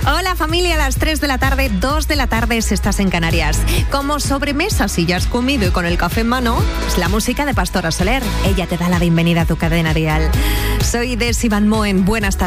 Hola familia, a las 3 de la tarde, 2 de la tarde si estás en Canarias. Como sobremesa, si ya has comido y con el café en mano, es la música de Pastora Soler. Ella te da la bienvenida a tu cadena dial. Soy Desi Van Moen, buenas tardes.